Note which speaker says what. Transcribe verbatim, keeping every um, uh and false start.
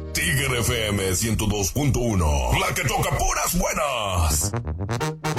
Speaker 1: Tigre F M ciento dos punto uno, la que toca puras buenas.